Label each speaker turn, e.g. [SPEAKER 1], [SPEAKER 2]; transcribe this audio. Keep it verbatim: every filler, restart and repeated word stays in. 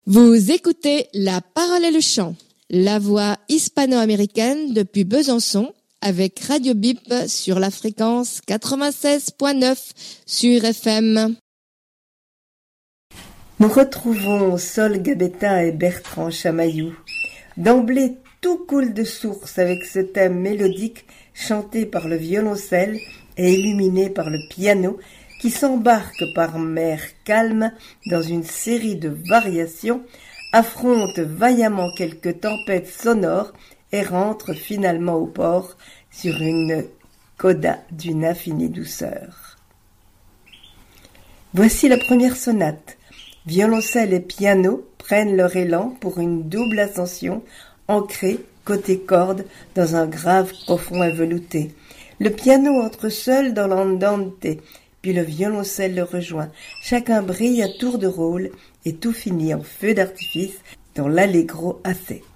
[SPEAKER 1] Vous écoutez La Parole et le Chant, la voix hispano-américaine depuis Besançon, avec Radio Bip sur la fréquence quatre-vingt-seize point neuf sur F M.
[SPEAKER 2] Nous retrouvons Sol Gabetta et Bertrand Chamaillou. D'emblée, tout coule de source avec ce thème mélodique chanté par le violoncelle et illuminé par le piano qui s'embarque par mer calme dans une série de variations, affronte vaillamment quelques tempêtes sonores et rentre finalement au port sur une coda d'une infinie douceur. Voici la première sonate. Violoncelle et piano prennent leur élan pour une double ascension ancrée côté cordes dans un grave profond et velouté. Le piano entre seul dans l'andante, puis le violoncelle le rejoint. Chacun brille à tour de rôle et tout finit en feu d'artifice dans l'allegro a sec.